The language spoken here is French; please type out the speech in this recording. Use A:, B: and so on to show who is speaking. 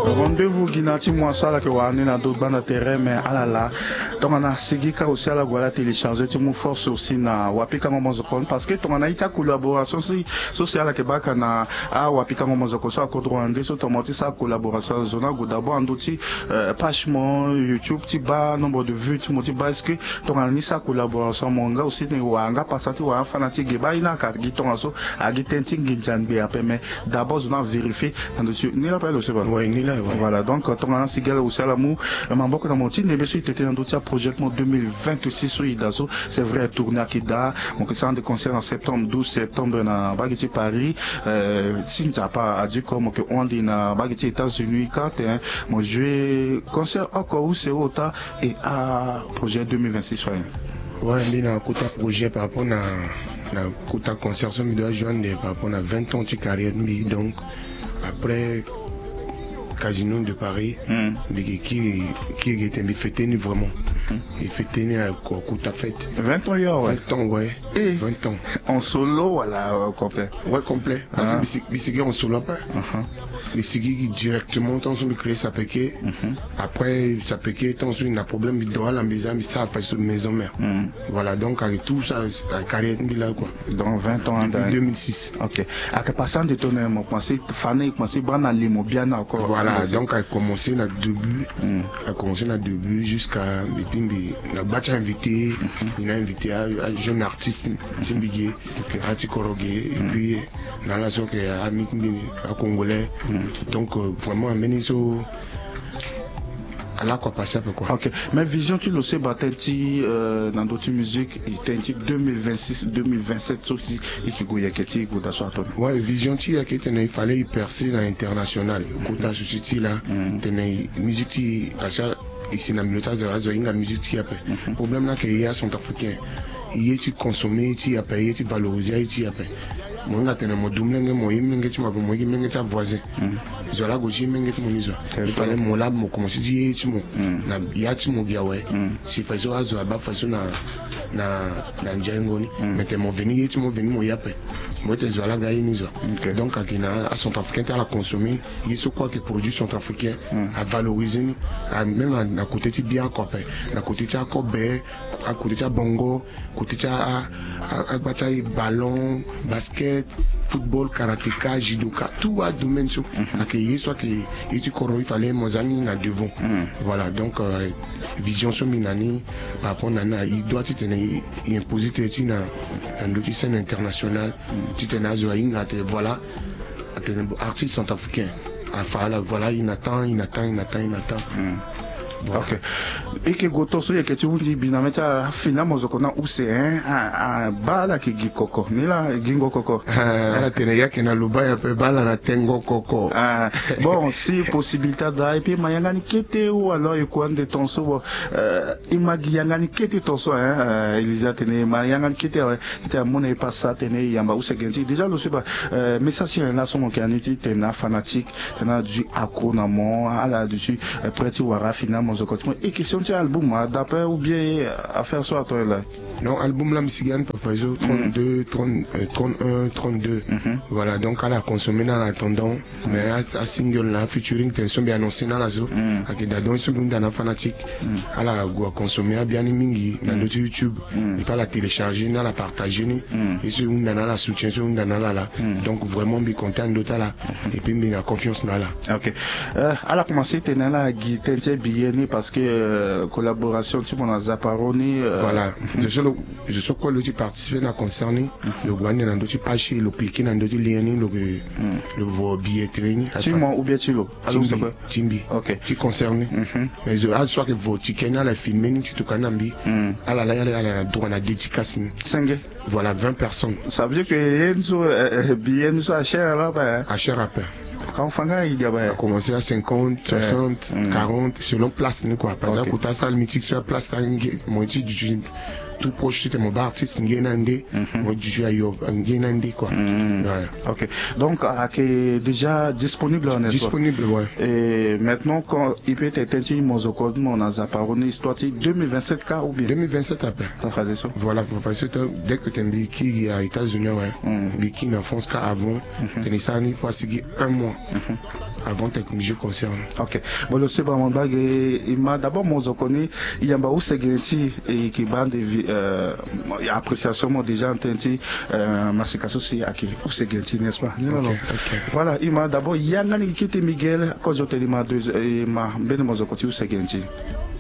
A: Rendez-vous Guinati moi ça là que on na d'autres bandes terrain mais alala donc on a segui ka aussi à la voilà télécharger tu me force aussi na wapika ngomozokon parce que ton anaita collaboration si sociale que baka na a wapika ngomozoko so akodro ande so tomati sa collaboration zona go d'abord andoti page mon YouTube ti ba nombre de vues tu moti ba est-ce que ton ani sa collaboration monga aussi ne wanga passati wa fanatique ba ina ka giton so a gitenti nginjanbe après mais d'abord zona vérifier andoti ni la pas le c'est pas
B: ouais ni là
A: voilà donc ton an sigal aussi à l'amour mamboko na moti ne beso tete dans dotia projet 2026 sur Idazo c'est vrai tourner à Kida mon centre de concert en septembre 12 septembre na Bagiti Paris si tu pas a dit comme que on dit na Bagiti États-Unis quand mon jeu concert encore où c'est autant et à projet 2026
B: ouais mais na kota projet par rapport na kota concert so mi doit joindre par rapport à 20 ans de carrière donc après Casino de Paris, qui était fêté vraiment. Il fêté à Kouta fête.
A: 20 ans, ouais.
B: 20 ans, ouais.
A: Et
B: 20 ans.
A: En solo, voilà, complet.
B: Ouais, complet. Bissigui en solo pas. Bissigui directement, tant que créer sa péqué. Après, sa péqué, tant que il a problème, il doit à la maison, mais ça fait sur maison mère. Voilà, donc avec tout ça, la carrière de là, quoi.
A: Dans 20 ans,
B: depuis 2006.
A: Ok. À que passant de ton moi, pensez, Fanny, pensez, Brana Limo, bien encore.
B: Voilà, donc elle a commencé dans le début jusqu'à la batch invité, il a invité un jeune artiste Timbigué, Atikorogué, et puis dans la zone à Congolais, donc vraiment amené sur là quoi passer un peu quoi.
A: Ok, mais vision tu le sais batenti dans d'autres musiques et t'inti 2026 2027 aussi et qui goya keti goda so atone.
B: Ouais, vision tu a keti il fallait y percer dans l'international. Kota société là, tenait musique ti parce que ici na minute à la musique ti après. Problème là que il y a sont africains. Il est consommé ti après, il est valorisé ti après. Moi nga tena mo dumlenge mo imenge ti mabo mo imenge ta voisin zola go ji imenge ti mo nizo il fallait mo la mo commencer di ti mo na ya ti mo bia ouais si fa zo azo ba fa so na njengoni mais te mo veni ti mo veni mo yape moi te zola ga nizo donc akina à centrafricain ta la consommer il se quoi que produit centrafricain à valoriser même à côté ti bien quoi na côté ti akobe à côté ti bongo côté ti à bataille ballon basket football, karatéka, judoka, tout à domaine sur accueillir soit que tu corps il fallait mozani na devant. Voilà donc vision sur minani par rapport à il doit il imposer tes na d'autres scènes internationales tu te n'as voilà artiste centrafricain voilà il attend.
A: Ok. Et que goto so ye que tu dis binameta finalement zokona ou c'est un bala qui gikoko ni la gingo koko.
B: La teneya que na luba ya pe bala na tengo koko.
A: Bon si possibilité da et puis mayanga ni kete ou alors e quoi de ton so imagi yanga ni kete ton so Elisa tene mayanga ni kete était mon e pas ça tene yamba ou c'est gentil déjà le super mais ça c'est là son caniti tena fanatique tena du acronamo ala dessus prêti wara finalement et question de album d'après ou bien à faire soit toi là
B: non album là Michigan Papazo 32 31 32 voilà donc elle a consommé dans l'attendant mais à single là featuring tension bien annoncé dans la zone avec dadon sur dans la fanatique elle a consommé bien mingi dans notre YouTube et pas la télécharger dans la partager et sur dans la soutien sur dans là donc vraiment bien content d'autre là et puis bien confiance là.
A: OK elle a commencé tenir la guitare bien parce que collaboration tu mon Zaparoni
B: voilà je sais quoi le tu participer dans concerné le gouvernement dans d'autres pages le cliquer dans d'autres liens le vos billetterie
A: tu m'as ou bien tu l'as alors c'est quoi
B: Timbi
A: OK
B: tu concerné mais je a soit que vos tickets dans la filmer tu te kanambi à la droit la dédicace
A: 5
B: voilà 20 personnes
A: ça veut dire que bien nous à cher là
B: à cher à pain.
A: Quand il y a
B: commencé à 50, 60, 40 selon place quoi. Par exemple, quand ça le mythique sur la place, moi du tout proche c'était mon bar artiste Ngenande moi du jeu à Yob Ngenande quoi.
A: Ok, donc est déjà disponible en
B: disponible ouais.
A: Et maintenant quand il peut être un mozoko on a zaparoni histoire 2027 cas ou bien
B: 2027 après voilà parce que dès que tu es biki à États-Unis ouais biki en France cas avant tu ça il faut seguir un mois avant que je concerne.
A: Ok, bon le c'est vraiment bague il m'a d'abord mozoko ni il y a où c'est et qui bande appréciation déjà entendu massikaso si aki où c'est n'est-ce pas non. Voilà il m'a d'abord il y a ngani qui était Miguel quand je te dis ma deux ma ben mozoko tu où c'est